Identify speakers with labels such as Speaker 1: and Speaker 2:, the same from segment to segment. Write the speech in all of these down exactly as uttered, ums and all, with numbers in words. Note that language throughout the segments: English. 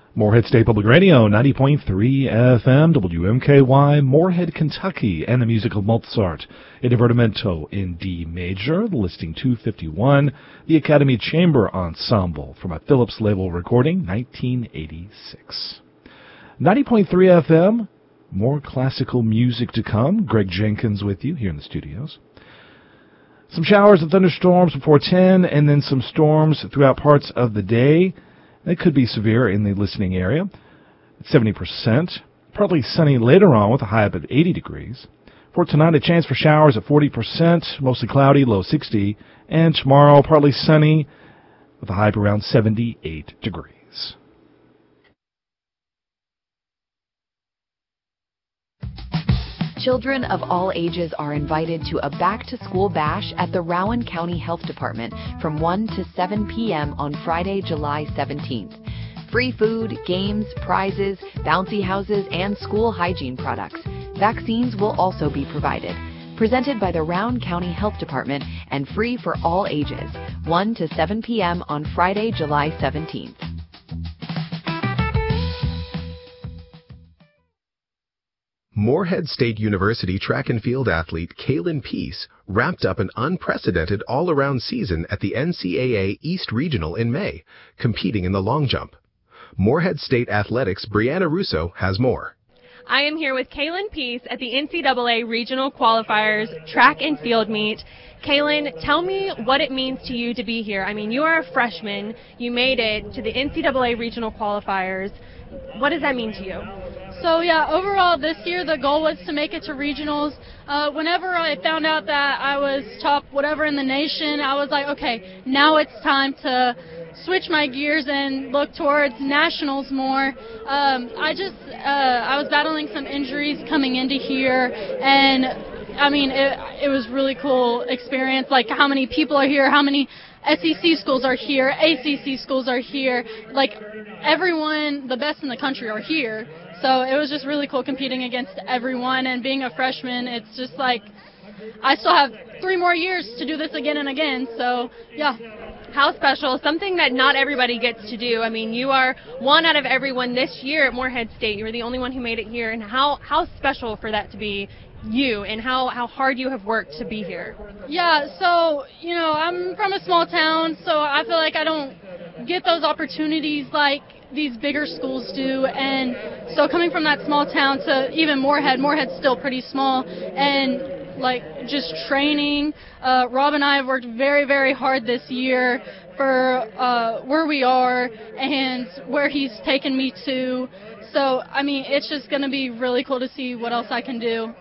Speaker 1: Morehead State Public Radio, ninety point three F M, W M K Y, Morehead, Kentucky, and the music of Mozart, a divertimento in D major, listing two fifty-one, the Academy Chamber Ensemble, from a Philips label recording, nineteen eighty-six. ninety point three F M, more classical music to come. Greg Jenkins with you here in the studios. Some showers and thunderstorms before ten, and then some storms throughout parts of the day. They could be severe in the listening area. seventy percent. Partly sunny later on with a high up at eighty degrees. For tonight, a chance for showers at forty percent, mostly cloudy, low sixty. And tomorrow, partly sunny with a high up around seventy-eight degrees.
Speaker 2: Children of all ages are invited to a back-to-school bash at the Rowan County Health Department from one to seven p.m. on Friday, July seventeenth. Free food, games, prizes, bouncy houses, and school hygiene products. Vaccines will also be provided. Presented by the Rowan County Health Department and free for all ages. one to seven p.m. on Friday, July seventeenth.
Speaker 3: Morehead State University track and field athlete Kaylin Peace wrapped up an unprecedented all-around season at the N C A A East Regional in May, competing in the long jump. Morehead State Athletics' Brianna Russo has more.
Speaker 4: I am here with Kaylin Peace at the N C A A Regional Qualifiers track and field meet. Kaylin, tell me what it means to you to be here. I mean, you are a freshman. You made it to the N C A A Regional Qualifiers. What does that mean to you?
Speaker 5: So, yeah, overall this year the goal was to make it to regionals. Uh, whenever I found out that I was top whatever in the nation, I was like, okay, now it's time to switch my gears and look towards nationals more. Um, I just, uh, I was battling some injuries coming into here, and I mean, it, it was really cool experience, like how many people are here, how many S E C schools are here, A C C schools are here, like everyone, the best in the country are here. So it was just really cool competing against everyone, and being a freshman, it's just like I still have three more years to do this again and again, so yeah.
Speaker 4: How special, something that not everybody gets to do. I mean, you are one out of everyone this year at Morehead State. You were the only one who made it here, and how, how special for that to be you, and how, how hard you have worked to be here.
Speaker 5: Yeah, so, you know, I'm from a small town, so I feel like I don't get those opportunities like these bigger schools do, and so coming from that small town to even Morehead, Morehead's still pretty small, and like just training, uh, Rob and I have worked very, very hard this year for uh, where we are and where he's taken me to, so I mean it's just going to be really cool to see what else I can do.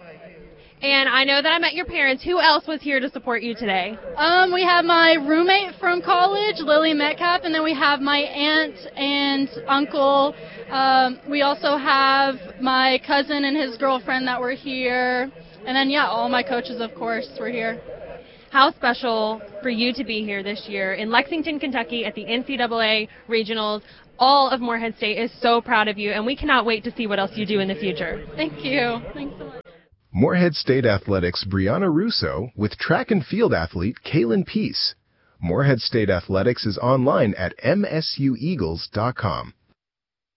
Speaker 4: And I know that I met your parents. Who else was here to support you today?
Speaker 5: Um, we have my roommate from college, Lily Metcalf, and then we have my aunt and uncle. Um, we also have my cousin and his girlfriend that were here. And then, yeah, all my coaches, of course, were here.
Speaker 4: How special for you to be here this year in Lexington, Kentucky at the N C A A Regionals. All of Morehead State is so proud of you, and we cannot wait to see what else you do in the future.
Speaker 5: Thank you. Thanks so much.
Speaker 3: Morehead State Athletics' Brianna Russo with track and field athlete Kaylin Peace. Morehead State Athletics is online at m s u eagles dot com.